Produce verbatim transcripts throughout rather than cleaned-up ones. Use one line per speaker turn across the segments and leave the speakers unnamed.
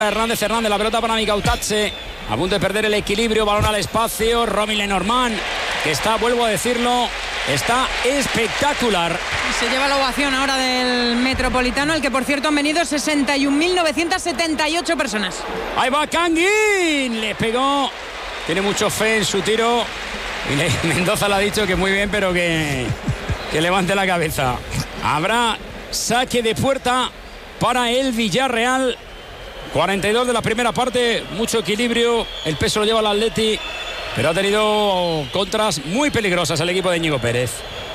Hernández Hernández, la pelota para Mikautache, a punto de perder el equilibrio, balón al espacio. Romy Lenormand, que está, vuelvo a decirlo, está espectacular.
Se lleva la ovación ahora del Metropolitano, el que por cierto han venido sesenta y un mil novecientas setenta y ocho personas.
Ahí va Kangin, le pegó, tiene mucho fe en su tiro y le, Mendoza le ha dicho que muy bien, pero que, que levante la cabeza. Habrá saque de puerta para el Villarreal. cuarenta y dos de la primera parte, mucho equilibrio, el peso lo lleva el Atleti, pero ha tenido contras muy peligrosas el equipo de Íñigo Pérez.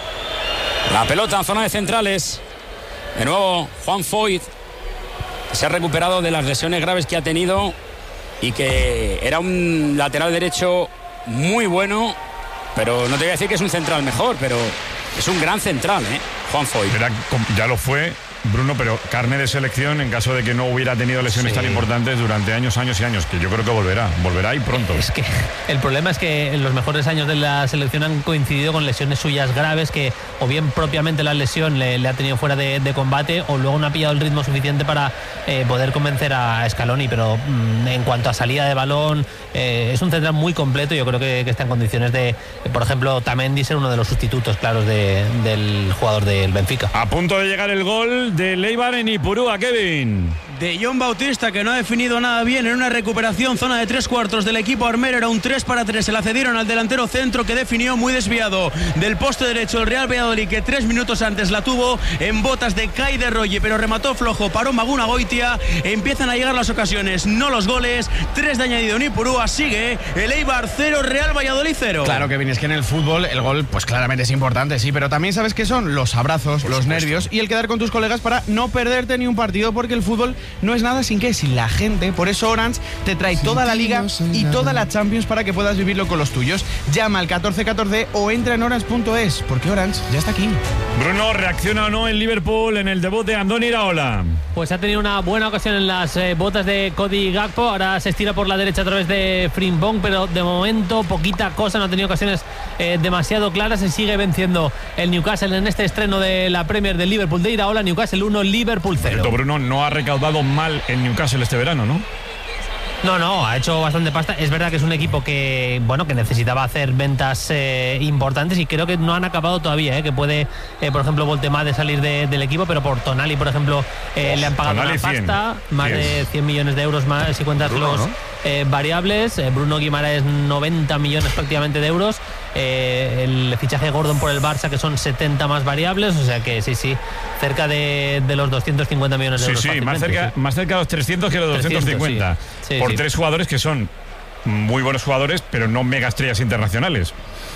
La pelota en zona de centrales, de nuevo Juan Foyt, se ha recuperado de las lesiones graves que ha tenido y que era un lateral derecho muy bueno, pero no te voy a decir que es un central mejor, pero es un gran central, ¿eh? Juan Foyt.
Era, ya lo fue Bruno, pero carne de selección en caso de que no hubiera tenido lesiones sí. tan importantes durante años, años y años, que yo creo que volverá, volverá y pronto.
Es que el problema es que en los mejores años de la selección han coincidido con lesiones suyas graves, que o bien propiamente la lesión le, le ha tenido fuera de, de combate, o luego no ha pillado el ritmo suficiente para eh, poder convencer a Scaloni, pero mmm, en cuanto a salida de balón, eh, es un central muy completo. Yo creo que, que está en condiciones de, por ejemplo, Tamendi ser uno de los sustitutos claros de, del jugador del Benfica.
A punto de llegar el gol de Leibar en Ipurúa, Kevin.
De John Bautista, que no ha definido nada bien en una recuperación, zona de tres cuartos del equipo armero, era un tres para tres, se la cedieron al delantero centro, que definió muy desviado del poste derecho el Real Valladolid, que tres minutos antes la tuvo en botas de Kai de Roye, pero remató flojo, paró Maguna Goitia. Empiezan a llegar las ocasiones, no los goles. Tres de añadido en Ipurúa, sigue el Eibar cero, Real Valladolid cero.
Claro, Kevin, es que en el fútbol el gol pues claramente es importante, sí, pero también sabes que son los abrazos, por los supuesto. nervios y el quedar con tus colegas para no perderte ni un partido, porque el fútbol no es nada sin qué, sin la gente. Por eso Orange te trae toda la Liga y toda la Champions para que puedas vivirlo con los tuyos. Llama al catorce catorce o entra en orange punto es, porque Orange ya está aquí.
Bruno, ¿reacciona o no el Liverpool en el debut de Andoni Iraola?
Pues ha tenido una buena ocasión en las eh, botas de Cody Gakpo. Ahora se estira por la derecha a través de Frimpong, pero de momento poquita cosa, no ha tenido ocasiones eh, demasiado claras. Se sigue venciendo el Newcastle en este estreno de la Premier del Liverpool de Iraola. Newcastle uno, Liverpool cero.
Cierto, Bruno, no ha recaudado mal el Newcastle este verano, ¿no?
No, no, ha hecho bastante pasta. Es verdad que es un equipo que, bueno, que necesitaba hacer ventas eh, importantes, y creo que no han acabado todavía, eh, que puede, eh, por ejemplo, Voltemade salir de, del equipo, pero por Tonali, por ejemplo, eh, le han pagado Tonali una pasta, cien, más cien. de cien millones de euros más si cuentas Bruno, los ¿no? eh, variables. Eh, Bruno Guimaraes noventa millones prácticamente de euros. Eh, el fichaje de Gordon por el Barça, que son setenta más variables, o sea que sí, sí, cerca de, de los doscientos cincuenta millones de
sí,
euros.
Sí, sí, más cerca,
sí.
más cerca de los trescientos que de los doscientos cincuenta. Sí. Sí, por sí. tres jugadores que son muy buenos jugadores, pero no mega estrellas internacionales.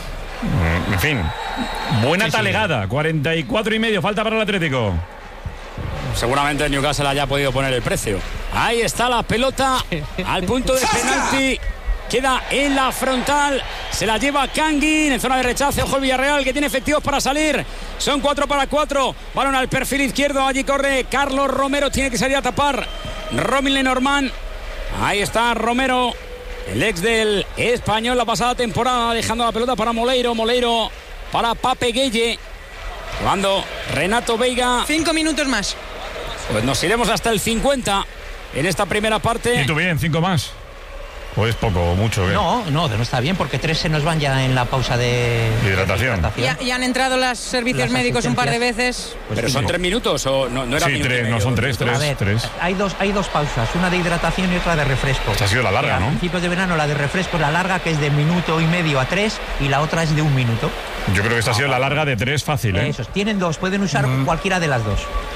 En fin, buena sí, talegada, sí. cuarenta y cuatro y medio, falta para el Atlético.
Seguramente el Newcastle haya podido poner el precio. Ahí está la pelota al punto de penalti. Queda en la frontal, se la lleva Kangin en zona de rechace. Ojo el Villarreal, que tiene efectivos para salir. Son cuatro para cuatro. Balón al perfil izquierdo, allí corre Carlos Romero, tiene que salir a tapar Romy Lenormand. Ahí está Romero, el ex del Español la pasada temporada, dejando la pelota para Moleiro. Moleiro para Pape Gueye. Jugando Renato Veiga.
Cinco minutos más.
Pues nos iremos hasta el cincuenta en esta primera parte.
¿Y tú bien? ¿Cinco más? ¿O es poco o mucho? ¿Qué?
No, no, no está bien, porque tres se nos van ya en la pausa de
hidratación.
hidratación.
Ya, ya han entrado los servicios las médicos un par de veces.
Pues ¿Pero sí, son no. tres minutos o no, no era
sí,
minuto
tres,
medio,
no son tres, tres,
ver,
tres.
Hay dos, hay dos pausas, una de hidratación y otra de refresco.
Esta ha sido la larga,
a
¿no? A
principios de verano la de refresco es la larga, que es de minuto y medio a tres, y la otra es de un minuto.
Yo creo que esta ha sido la larga de tres fácil, ¿eh?
Esos, tienen dos, pueden usar mm. cualquiera de las dos.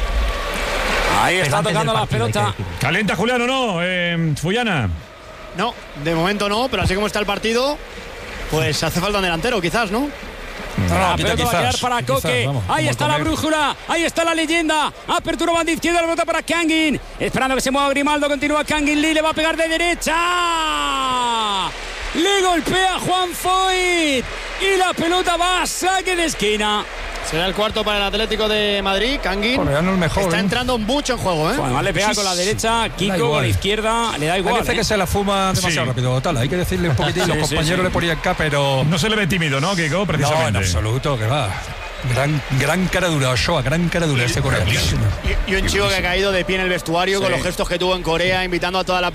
Ahí está tocando la pelota.
¿Calienta Julián o no, eh, Fullana?
No, de momento no, pero así como está el partido, pues hace falta un delantero, quizás, ¿no?
No, la pelota quizás, va a quedar para quizás, Coque. Vamos, ahí está la brújula, ahí está la leyenda. Apertura banda izquierda, la pelota para Kangin. Esperando que se mueva Grimaldo, continúa Kangin Lee, le va a pegar de derecha. Le golpea Juan Foyt y la pelota va a saque de esquina.
Será el cuarto para el Atlético de Madrid. Kangin
bueno, ya no es mejor,
está
¿eh?
entrando mucho en juego, ¿eh?
Bueno, además le pega sí, con la derecha, Kiko con la izquierda, le da igual.
Parece
¿eh?
que se la fuma demasiado sí. rápido, tal. Hay que decirle un poquitín, sí, los compañeros sí, sí. le ponían acá, pero
no se le ve tímido, ¿no, Kiko? Precisamente.
No, en absoluto, que va.
Gran, gran cara dura, Ochoa, gran cara dura este coreano.
Y, y un chico que ha caído de pie en el vestuario sí. con los gestos que tuvo en Corea, invitando a toda la